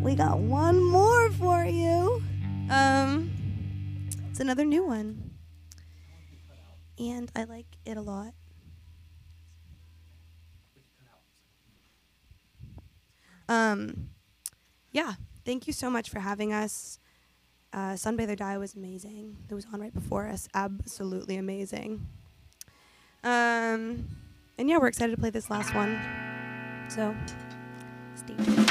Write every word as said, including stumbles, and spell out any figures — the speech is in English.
we got one more for you. Um, it's another new one. And I like it a lot. Um, yeah, thank you so much for having us. Uh, Sunbathe or Die was amazing. It was on right before us. Absolutely amazing. Um, and yeah, we're excited to play this last one. So, stay tuned.